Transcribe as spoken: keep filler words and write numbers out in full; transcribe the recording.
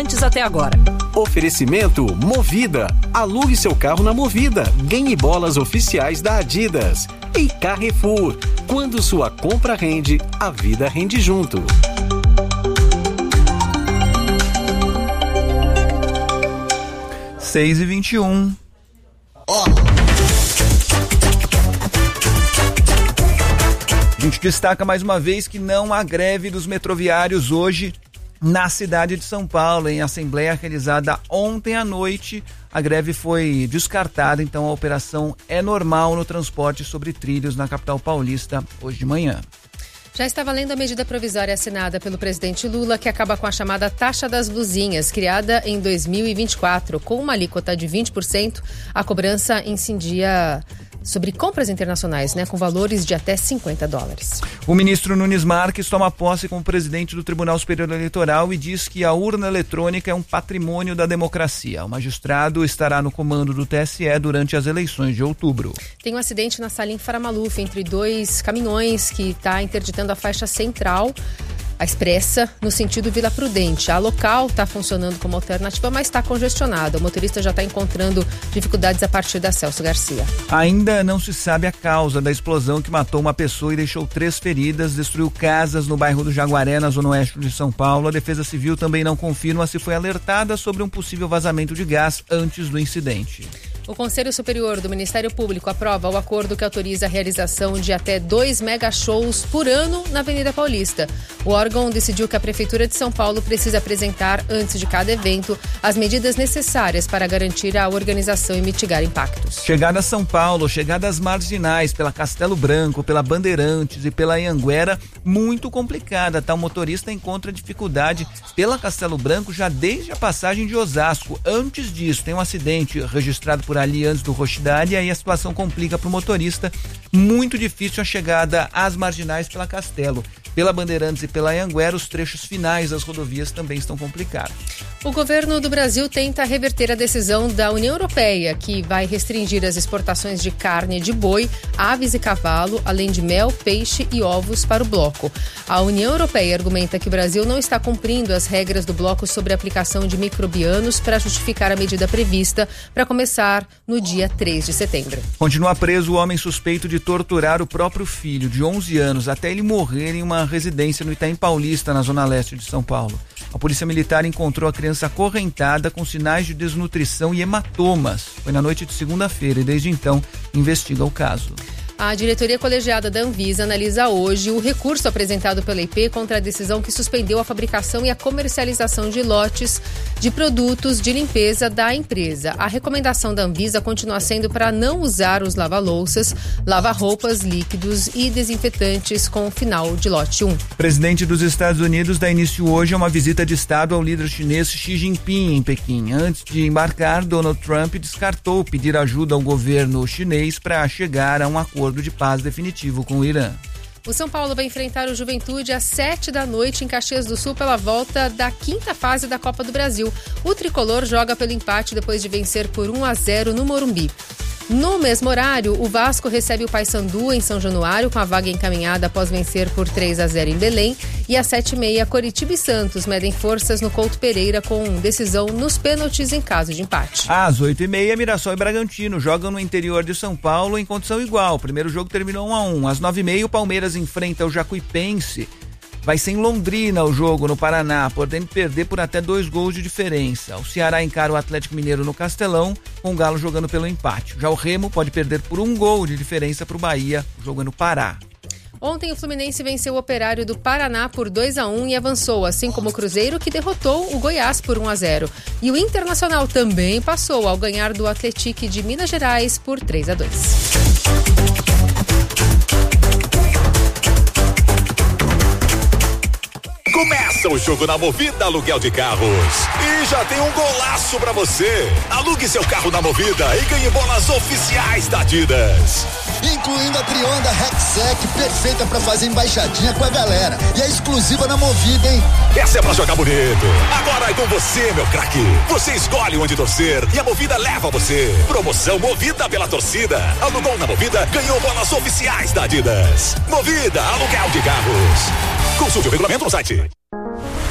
assinantes até agora. Oferecimento Movida. Alugue seu carro na Movida. Ganhe bolas oficiais da Adidas. E Carrefour. Quando sua compra rende, a vida rende junto. seis e vinte e um. Ó. A gente destaca mais uma vez que não há greve dos metroviários hoje na cidade de São Paulo. Em assembleia realizada ontem à noite, a greve foi descartada, então a operação é normal no transporte sobre trilhos na capital paulista hoje de manhã. Já está valendo a medida provisória assinada pelo presidente Lula, que acaba com a chamada taxa das luzinhas, criada em dois mil e vinte e quatro. Com uma alíquota de vinte por cento, a cobrança incidia sobre compras internacionais, né, com valores de até cinquenta dólares. O ministro Nunes Marques toma posse como presidente do Tribunal Superior Eleitoral e diz que a urna eletrônica é um patrimônio da democracia. O magistrado estará no comando do T S E durante as eleições de outubro. Tem um acidente na Salim Faramaluf entre dois caminhões que está interditando a faixa central, a expressa, no sentido Vila Prudente. A local está funcionando como alternativa, mas está congestionada. O motorista já está encontrando dificuldades a partir da Celso Garcia. Ainda não se sabe a causa da explosão que matou uma pessoa e deixou três feridas, destruiu casas no bairro do Jaguaré, na zona oeste de São Paulo. A Defesa Civil também não confirma se foi alertada sobre um possível vazamento de gás antes do incidente. O Conselho Superior do Ministério Público aprova o acordo que autoriza a realização de até dois mega-shows por ano na Avenida Paulista. O órgão decidiu que a Prefeitura de São Paulo precisa apresentar, antes de cada evento, as medidas necessárias para garantir a organização e mitigar impactos. Chegada a São Paulo, chegadas marginais pela Castelo Branco, pela Bandeirantes e pela Anhanguera, muito complicada, tá? O motorista encontra dificuldade pela Castelo Branco já desde a passagem de Osasco. Antes disso, tem um acidente registrado por ali antes do Rochidale, e aí a situação complica para o motorista. Muito difícil a chegada às marginais pela Castelo. Pela Bandeirantes e pela Anhanguera, os trechos finais das rodovias também estão complicados. O governo do Brasil tenta reverter a decisão da União Europeia, que vai restringir as exportações de carne de boi, aves e cavalo, além de mel, peixe e ovos para o bloco. A União Europeia argumenta que o Brasil não está cumprindo as regras do bloco sobre a aplicação de microbianos para justificar a medida prevista para começar no dia três de setembro. Continua preso o homem suspeito de torturar o próprio filho, de onze anos, até ele morrer em uma residência no Itaim Paulista, na zona leste de São Paulo. A polícia militar encontrou a criança acorrentada com sinais de desnutrição e hematomas. Foi na noite de segunda-feira e desde então investiga o caso. A diretoria colegiada da Anvisa analisa hoje o recurso apresentado pela I P contra a decisão que suspendeu a fabricação e a comercialização de lotes de produtos de limpeza da empresa. A recomendação da Anvisa continua sendo para não usar os lava-louças, lava-roupas, líquidos e desinfetantes com o final de lote um. O presidente dos Estados Unidos dá início hoje a uma visita de Estado ao líder chinês Xi Jinping em Pequim. Antes de embarcar, Donald Trump descartou pedir ajuda ao governo chinês para chegar a um acordo de paz definitivo com o Irã. O São Paulo vai enfrentar o Juventude às sete da noite em Caxias do Sul pela volta da quinta fase da Copa do Brasil. O tricolor joga pelo empate depois de vencer por um a zero no Morumbi. No mesmo horário, o Vasco recebe o Paysandu em São Januário, com a vaga encaminhada após vencer por três a zero em Belém. E às sete e meia, Coritiba e Santos medem forças no Couto Pereira com decisão nos pênaltis em caso de empate. Às oito e meia, Mirassol e Bragantino jogam no interior de São Paulo em condição igual. O primeiro jogo terminou um a um. Às nove e meia, o Palmeiras enfrenta o Jacuipense. Vai ser em Londrina o jogo, no Paraná, podendo perder por até dois gols de diferença. O Ceará encara o Atlético Mineiro no Castelão, com o Galo jogando pelo empate. Já o Remo pode perder por um gol de diferença para o Bahia, o jogo é no Pará. Ontem o Fluminense venceu o Operário do Paraná por dois a um e avançou, assim como o Cruzeiro, que derrotou o Goiás por um a zero. E o Internacional também passou ao ganhar do Atlético de Minas Gerais por três a dois. Começa o jogo na Movida Aluguel de Carros. E já tem um golaço pra você. Alugue seu carro na Movida e ganhe bolas oficiais da Adidas. Incluindo a Trionda Rexec, perfeita pra fazer embaixadinha com a galera. E é exclusiva na Movida, hein? Essa é pra jogar bonito. Agora é com você, meu craque. Você escolhe onde torcer e a Movida leva você. Promoção Movida pela torcida. Alugou na Movida, ganhou bolas oficiais da Adidas. Movida Aluguel de Carros. Consulte o regulamento no site.